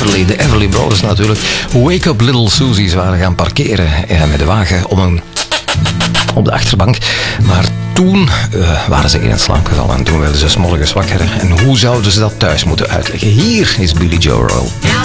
de Everly Brothers natuurlijk. Wake Up Little Susie. Ze waren gaan parkeren met de wagen op de achterbank. Maar toen waren ze in het slaap gevallen en toen werden ze 's morgens wakker. En hoe zouden ze dat thuis moeten uitleggen? Hier is Billy Joe Rowe.